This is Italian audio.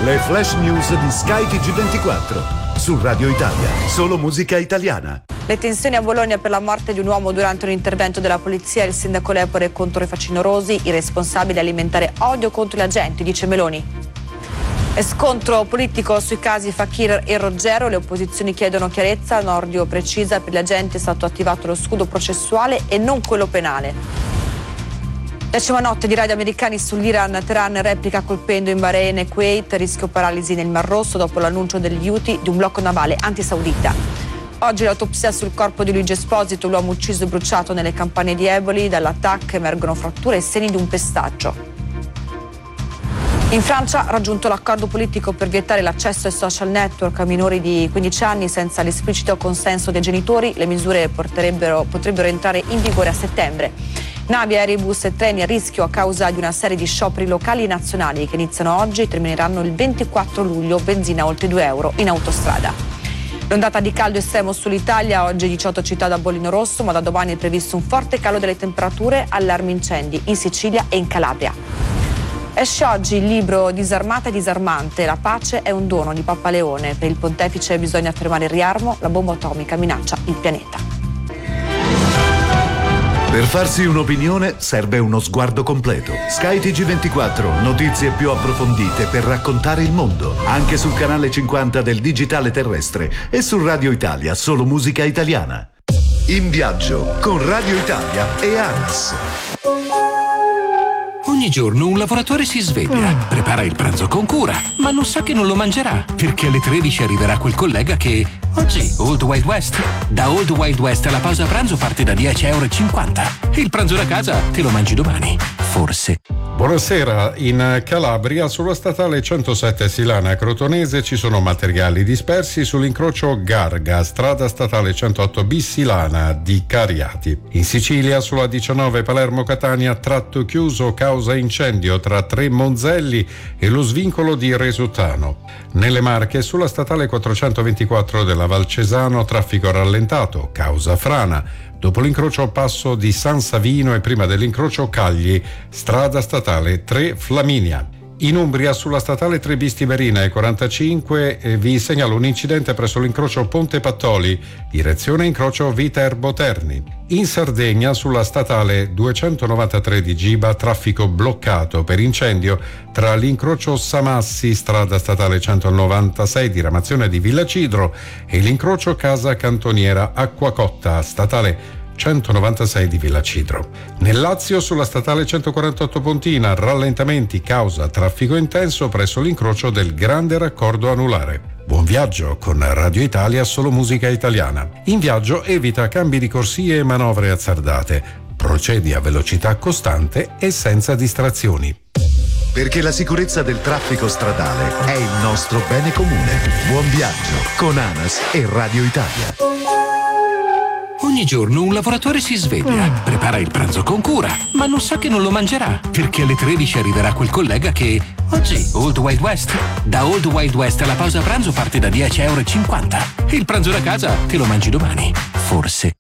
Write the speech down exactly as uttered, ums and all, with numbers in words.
Le flash news di Sky T G ventiquattro. Su Radio Italia, solo musica italiana. Le tensioni a Bologna per la morte di un uomo durante un intervento della polizia, il sindaco Lepore contro i facinorosi, i responsabili alimentare odio contro gli agenti, dice Meloni. E scontro politico sui casi Fakir e Roggero, le opposizioni chiedono chiarezza, Nordio precisa per gli agenti è stato attivato lo scudo processuale e non quello penale. Decima notte di raid americani sull'Iran, Teheran replica colpendo in Bahrain e Kuwait, rischio paralisi nel Mar Rosso dopo l'annuncio degli Houthi di un blocco navale antisaudita. Oggi l'autopsia sul corpo di Luigi Esposito, l'uomo ucciso e bruciato nelle campagne di Eboli, dall'attacco emergono fratture e segni di un pestaggio. In Francia ha raggiunto l'accordo politico per vietare l'accesso ai social network a minori di quindici anni senza l'esplicito consenso dei genitori. Le misure potrebbero, potrebbero entrare in vigore a settembre. Navi, aerei, bus e treni a rischio a causa di una serie di scioperi locali e nazionali che iniziano oggi e termineranno il ventiquattro luglio, benzina oltre due euro in autostrada. L'ondata di caldo estremo sull'Italia, oggi diciotto città da bollino rosso, ma da domani è previsto un forte calo delle temperature, allarmi incendi in Sicilia e in Calabria. Esce oggi il libro Disarmata e disarmante, la pace è un dono di Papa Leone. Per il pontefice bisogna fermare il riarmo, la bomba atomica minaccia il pianeta. Per farsi un'opinione serve uno sguardo completo. Sky T G ventiquattro, notizie più approfondite per raccontare il mondo. Anche sul canale cinquanta del digitale terrestre e su Radio Italia, solo musica italiana. In viaggio con Radio Italia e ANAS. Ogni giorno un lavoratore si sveglia, prepara il pranzo con cura, ma non sa che non lo mangerà, perché alle tredici arriverà quel collega che... Oggi, Old Wild West. Da Old Wild West la pausa pranzo parte da dieci virgola cinquanta euro. E il pranzo da casa te lo mangi domani. Forse. Buonasera. In Calabria, sulla statale centosette Silana Crotonese, ci sono materiali dispersi sull'incrocio Garga, strada statale centootto bis Silana di Cariati. In Sicilia, sulla diciannove Palermo Catania, tratto chiuso causa incendio tra tre Monzelli e lo svincolo di Resuttano. Nelle Marche, sulla statale quattrocentoventiquattro della Valcesano, traffico rallentato, causa frana. Dopo l'incrocio Passo di San Savino e prima dell'incrocio Cagli, strada statale tre Flaminia. In Umbria, sulla statale tre bis Tiberina e quarantacinque, eh, vi segnalo un incidente presso l'incrocio Ponte Pattoli, direzione incrocio Viterbo Terni. In Sardegna, sulla statale duecentonovantatré di Giba, traffico bloccato per incendio tra l'incrocio Samassi, strada statale centonovantasei, diramazione di Villacidro, e l'incrocio Casa Cantoniera Acquacotta, statale centonovantasei di Villacidro. Nel Lazio, sulla statale centoquarantotto Pontina, rallentamenti causa traffico intenso presso l'incrocio del Grande Raccordo Anulare. Buon viaggio con Radio Italia, solo musica italiana. In viaggio evita cambi di corsie e manovre azzardate. Procedi a velocità costante e senza distrazioni. Perché la sicurezza del traffico stradale è il nostro bene comune. Buon viaggio con ANAS e Radio Italia. Ogni giorno un lavoratore si sveglia, prepara il pranzo con cura, ma non sa che non lo mangerà, perché alle tredici arriverà quel collega che... Oggi, Old Wild West. Da Old Wild West la pausa pranzo parte da dieci virgola cinquanta euro. E il pranzo da casa te lo mangi domani. Forse.